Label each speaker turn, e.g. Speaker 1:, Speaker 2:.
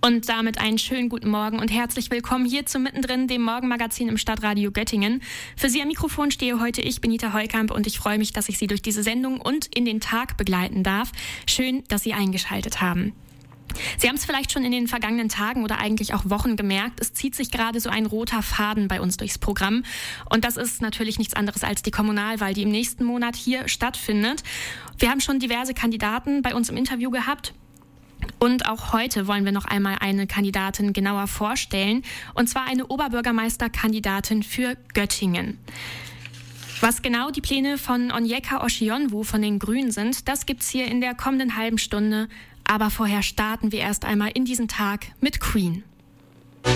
Speaker 1: Und damit einen schönen guten Morgen und herzlich willkommen hier zu Mittendrin, dem Morgenmagazin im Stadtradio Göttingen. Für Sie am Mikrofon stehe heute ich, Benita Heukamp, und ich freue mich, dass ich Sie durch diese Sendung und in den Tag begleiten darf. Schön, dass Sie eingeschaltet haben. Sie haben es vielleicht schon in den vergangenen Tagen oder eigentlich auch Wochen gemerkt, es zieht sich gerade so ein roter Faden bei uns durchs Programm. Und das ist natürlich nichts anderes als die Kommunalwahl, die im nächsten Monat hier stattfindet. Wir haben schon diverse Kandidaten bei uns im Interview gehabt. Und auch heute wollen wir noch einmal eine Kandidatin genauer vorstellen, und zwar eine Oberbürgermeisterkandidatin für Göttingen. Was genau die Pläne von Onyeka Oshionwu von den Grünen sind, das gibt's hier in der kommenden halben Stunde. Aber vorher starten wir erst einmal in diesen Tag mit Queen.